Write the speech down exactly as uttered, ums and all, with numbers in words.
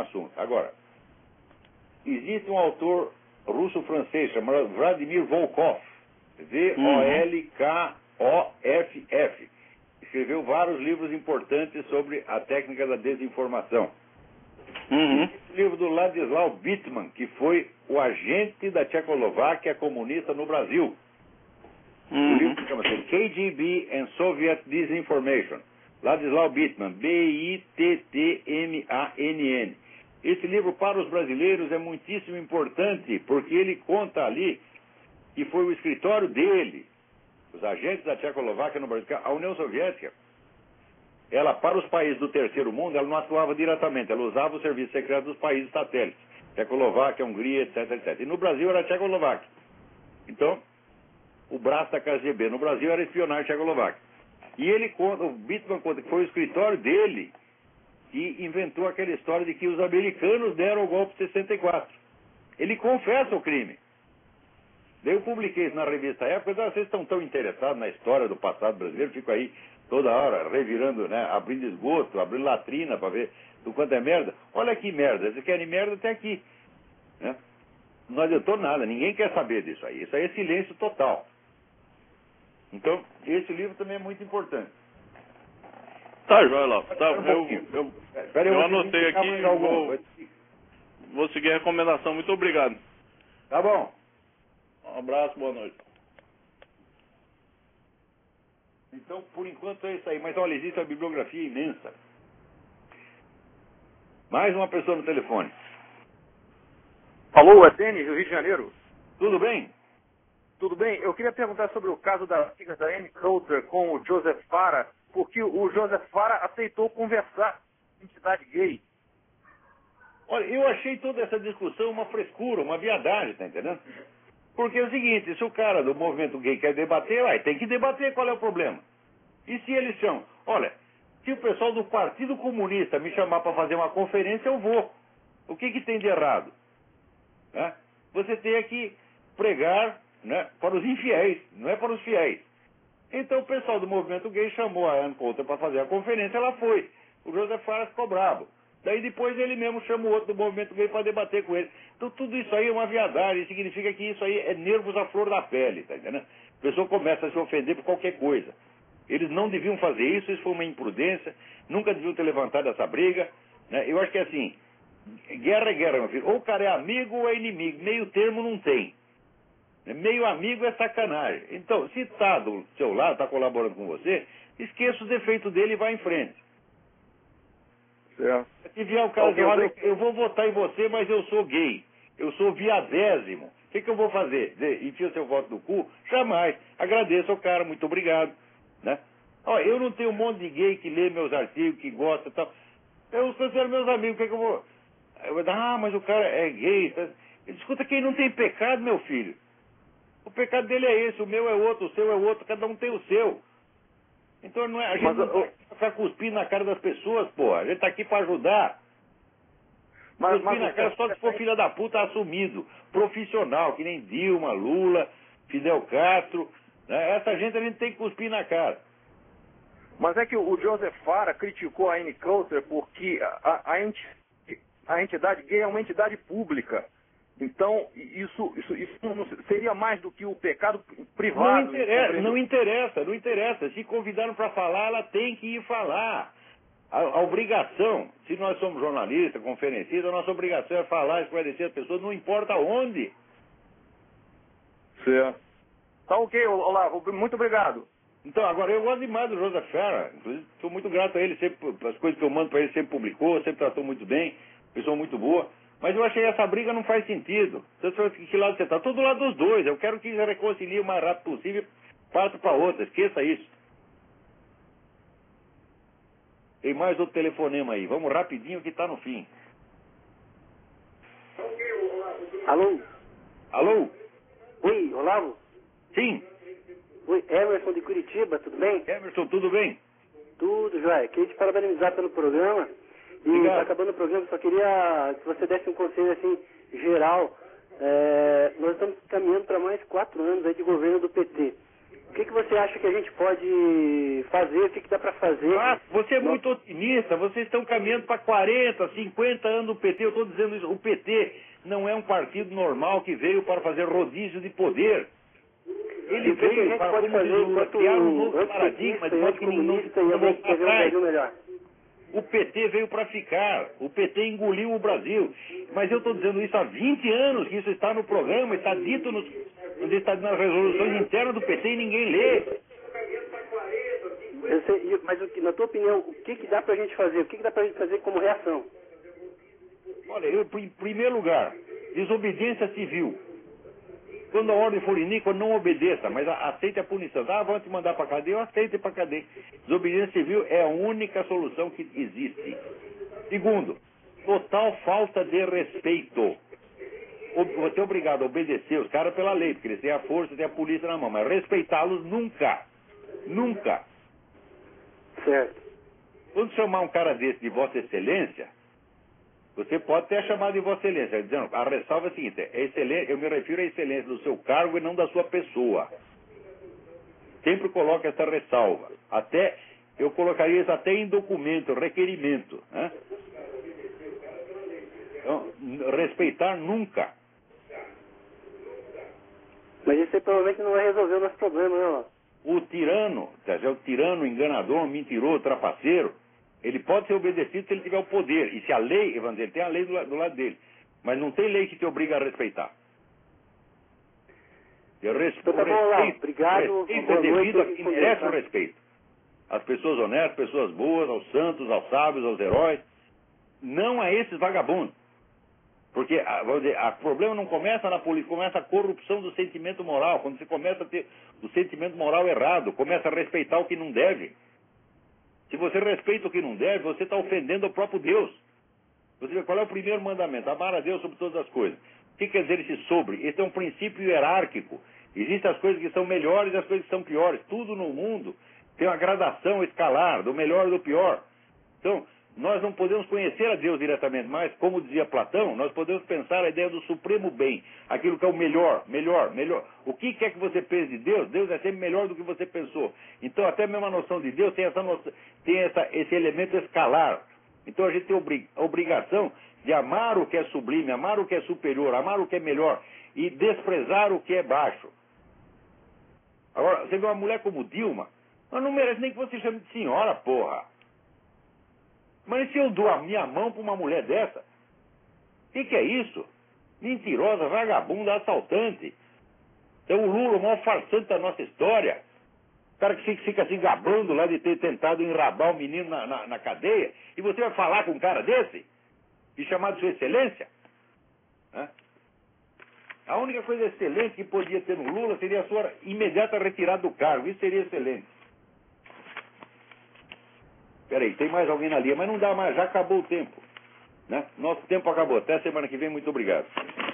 assunto. Agora, existe um autor russo-francês chamado Vladimir Volkov, V O L K O F F. Escreveu vários livros importantes sobre a técnica da desinformação. Uhum. O livro do Ladislau Bittman, que foi o agente da Tchecoslováquia comunista no Brasil. Uhum. O livro chama-se K G B and Soviet Disinformation. Ladislau Bittman, B I T T M A N N. Esse livro para os brasileiros é muitíssimo importante, porque ele conta ali que foi o escritório dele, os agentes da Tchecoslováquia no Brasil. A União Soviética, ela, para os países do terceiro mundo, ela não atuava diretamente, ela usava o serviço secreto dos países satélites, Tchecoslováquia, Hungria, etc, etcétera. E no Brasil era a Tchecoslováquia. Então, o braço da K G B no Brasil era espionar a Tchecoslováquia. E ele conta, o Bittman conta que foi o escritório dele que inventou aquela história de que os americanos deram o golpe de sessenta e quatro. Ele confessa o crime. Daí eu publiquei isso na revista Época. Vocês estão tão interessados na história do passado brasileiro, fico aí toda hora revirando, né, abrindo esgoto, abrindo latrina para ver do quanto é merda. Olha que merda, se querem merda tem aqui, né? Não adiantou nada, ninguém quer saber disso aí. Isso aí é silêncio total. Então, esse livro também é muito importante. Tá, joia lá. Tá, um eu, eu, Pera aí, eu vou anotei explicar aqui mais e algum. vou, vou seguir a recomendação. Muito obrigado. Tá bom. Um abraço, boa noite. Então, por enquanto é isso aí. Mas olha, existe uma bibliografia imensa. Mais uma pessoa no telefone. Alô, é Denis, do Rio de Janeiro. Tudo bem? Tudo bem? Eu queria perguntar sobre o caso da amiga da Anne Coulter com o Joseph Farah, porque o Joseph Farah aceitou conversar com a entidade gay. Olha, eu achei toda essa discussão uma frescura, uma viadagem, tá entendendo? Porque é o seguinte, se o cara do movimento gay quer debater, ué, tem que debater, qual é o problema? E se eles chamam? Olha, se o pessoal do Partido Comunista me chamar para fazer uma conferência, eu vou. O que que tem de errado? Né? Você tem que pregar, né, para os infiéis, não é para os fiéis. Então o pessoal do movimento gay chamou a Anne Coulter para fazer a conferência, ela foi. O Joseph Farah ficou bravo. Daí depois ele mesmo chama o outro do movimento gay para debater com ele. Então tudo isso aí é uma viadagem, significa que isso aí é nervos à flor da pele, tá entendendo? A pessoa começa a se ofender por qualquer coisa. Eles não deviam fazer isso, isso foi uma imprudência, nunca deviam ter levantado essa briga, né? Eu acho que é assim, guerra é guerra, meu filho. Ou o cara é amigo ou é inimigo, meio termo não tem. Meio amigo é sacanagem. Então, se está do seu lado, está colaborando com você, esqueça os defeitos dele e vá em frente. Certo. Se vier o cara dizer, olha, eu vou votar em você, mas eu sou gay, eu sou viadésimo, o que, que eu vou fazer? Enfia o seu voto no cu? Jamais. Agradeço ao cara, muito obrigado. Né? Ó, eu não tenho um monte de gay que lê meus artigos, que gosta e tal. Eu considero meus amigos, o que, que eu vou... Eu vou dar, ah, mas o cara é gay. Tá? Escuta, quem não tem pecado, meu filho. O pecado dele é esse, o meu é outro, o seu é outro, cada um tem o seu. Então não é, a gente mas, não eu, vai ficar cuspindo na cara das pessoas, pô. A gente tá aqui pra ajudar. Mas, cuspir mas na cara só se for filha da puta assumido, profissional, que nem Dilma, Lula, Fidel Castro. Né? Essa gente a gente tem que cuspir na cara. Mas é que o Joseph Farah criticou a Anne Coulter porque a, a, enti, a entidade gay é uma entidade pública. Então, isso, isso, isso não seria mais do que o pecado privado. Não interessa, não interessa, não interessa. Se convidaram para falar, ela tem que ir falar. A, a obrigação, se nós somos jornalistas, conferencistas, a nossa obrigação é falar, esclarecer as pessoas, não importa onde. Certo. Tá ok, Olavo, muito obrigado. Então, agora, eu gosto demais do Joseph Farah. Inclusive, sou muito grato a ele, sempre, as coisas que eu mando para ele, sempre publicou, sempre tratou muito bem, pessoa muito boa. Mas eu achei que essa briga não faz sentido. Então, que lado você está? Estou do lado dos dois. Eu quero que se reconcilie o mais rápido possível, parta para outra. Esqueça isso. Tem mais outro telefonema aí. Vamos rapidinho que está no fim. Alô? Alô? Oi, Olavo? Sim. Oi, Emerson de Curitiba, tudo bem? Emerson, tudo bem? Tudo, Joia. Queria te parabenizar pelo programa. E está acabando o programa, só queria que você desse um conselho assim, geral. É, nós estamos caminhando para mais quatro anos aí de governo do P T. O que, que você acha que a gente pode fazer? O que, que dá para fazer? Ah, você é muito otimista. Vocês estão caminhando para quarenta, cinquenta anos do P T. Eu estou dizendo isso. O P T não é um partido normal que veio para fazer rodízio de poder. Ele E o que, que a veio gente para, pode como diz fazer Lula, enquanto criar um novo paradigma de modo que ninguém não anticomunista e a gente fazer um Brasil melhor? O P T veio para ficar. O P T engoliu o Brasil. Mas eu estou dizendo isso há vinte anos, que isso está no programa, está dito nos, está nas resoluções internas do P T e ninguém lê. Eu sei, mas o que, na tua opinião, o que, que dá para a gente fazer? O que, que dá para a gente fazer como reação? Olha, eu, em primeiro lugar, desobediência civil. Quando a ordem for iníqua, não obedeça, mas aceite a punição. Ah, vão te mandar para a cadeia, eu aceito ir para a cadeia. Desobediência civil é a única solução que existe. Segundo, total falta de respeito. Você é obrigado a obedecer os caras pela lei, porque eles têm a força, têm a polícia na mão, mas respeitá-los nunca. Nunca. Certo. Quando chamar um cara desse de Vossa Excelência, você pode ter chamado de Vossa Excelência, dizendo, a ressalva é a seguinte, é excelência, eu me refiro à excelência do seu cargo e não da sua pessoa. Sempre coloque essa ressalva. Até, eu colocaria isso até em documento, requerimento. Né? Então, respeitar nunca. Mas isso aí provavelmente não vai resolver o nosso problema, não. O tirano, quer dizer, o tirano, enganador, mentiroso, trapaceiro, ele pode ser obedecido se ele tiver o poder. E se a lei, ele tem a lei do, do lado dele. Mas não tem lei que te obriga a respeitar. Eu respeito, então tá bom, lá. Obrigado. Respeito é devido a quem merece o respeito. As pessoas honestas, pessoas boas, aos santos, aos sábios, aos heróis. Não a esses vagabundos. Porque a, vamos dizer, o problema não começa na política, começa a corrupção do sentimento moral. Quando você começa a ter o sentimento moral errado, começa a respeitar o que não deve. Se você respeita o que não deve, você está ofendendo o próprio Deus. Você vê, qual é o primeiro mandamento? Amar a Deus sobre todas as coisas. O que quer dizer esse sobre? Esse é um princípio hierárquico. Existem as coisas que são melhores e as coisas que são piores. Tudo no mundo tem uma gradação escalar, do melhor e do pior. Então, nós não podemos conhecer a Deus diretamente, mas, como dizia Platão, nós podemos pensar a ideia do supremo bem, aquilo que é o melhor, melhor, melhor. O que quer que você pense de Deus, Deus é sempre melhor do que você pensou. Então, até mesmo a noção de Deus tem, essa noção, tem essa, esse elemento escalar. Então, a gente tem a obrigação de amar o que é sublime, amar o que é superior, amar o que é melhor e desprezar o que é baixo. Agora, você vê uma mulher como Dilma, ela não merece nem que você chame de senhora, porra. Mas se eu dou a minha mão para uma mulher dessa, o que, que é isso? Mentirosa, vagabunda, assaltante. Então o Lula, o maior farsante da nossa história. O cara que fica, fica se gabando lá de ter tentado enrabar o menino na, na, na cadeia. E você vai falar com um cara desse? E chamar de sua excelência? Hã? A única coisa excelente que podia ter no Lula seria a sua imediata retirada do cargo. Isso seria excelente. Peraí, tem mais alguém na linha, mas não dá mais, já acabou o tempo. Né? Nosso tempo acabou. Até semana que vem, muito obrigado.